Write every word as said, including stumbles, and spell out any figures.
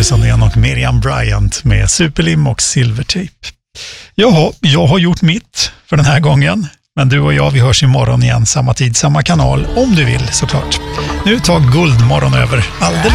Sandén och Miriam Bryant med Superlim och Silvertape. Jaha, jag har gjort mitt för den här gången. Men du och jag, vi hörs imorgon igen, samma tid, samma kanal, om du vill såklart. Nu tar Guldmorgon över alldeles